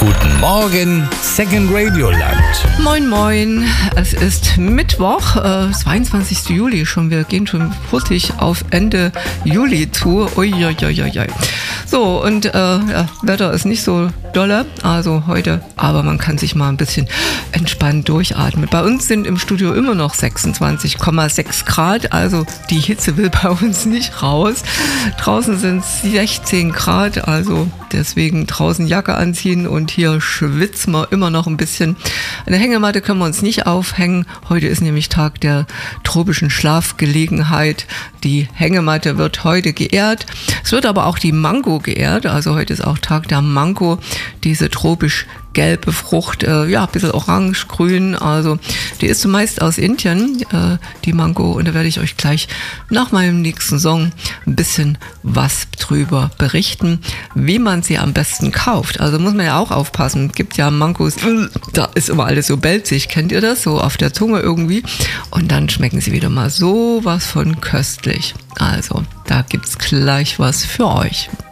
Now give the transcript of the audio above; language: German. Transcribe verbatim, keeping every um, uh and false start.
Guten Morgen, Second Radio Land. Moin, moin. Es ist Mittwoch, äh, zweiundzwanzigsten Juli schon. Wir gehen schon hurtig auf Ende Juli zu. Uiuiuiui. So, und äh, ja, Wetter ist nicht so dolle, also heute, aber man kann sich mal ein bisschen entspannt durchatmen. Bei uns sind im Studio immer noch sechsundzwanzig Komma sechs Grad, also die Hitze will bei uns nicht raus. Draußen sind es sechzehn Grad, also deswegen draußen Jacke anziehen und hier schwitzen wir immer noch ein bisschen. Eine Hängematte können wir uns nicht aufhängen. Heute ist nämlich Tag der tropischen Schlafgelegenheit. Die Hängematte wird heute geehrt. Es wird aber auch die Mango geehrt. Also heute ist auch Tag der Mango. Diese tropisch gelbe Frucht, äh, ja, ein bisschen orange, grün, also die ist zumeist aus Indien, äh, die Mango, und da werde ich euch gleich nach meinem nächsten Song ein bisschen was drüber berichten, wie man sie am besten kauft. Also muss man ja auch aufpassen, es gibt ja Mangos, da ist immer alles so belzig, kennt ihr das? So auf der Zunge irgendwie, und dann schmecken sie wieder mal sowas von köstlich. Also, da gibt's gleich was für euch.